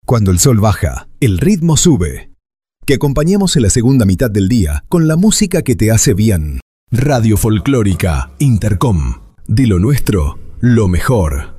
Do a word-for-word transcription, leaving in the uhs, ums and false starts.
Cuando el sol baja, el ritmo sube. Que acompañemos en la segunda mitad del día con la música que te hace bien. Radio Folclórica Intercom. De lo nuestro, lo mejor.